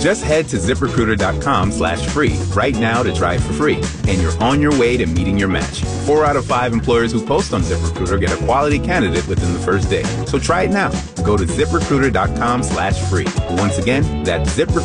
Just head to ZipRecruiter.com/free right now to try it for free, and you're on your way to meeting your match. 4 out of 5 employers who post on ZipRecruiter get a quality candidate within the first day. So try it now. Go to ZipRecruiter.com/free. Once again, that's ZipRecruiter.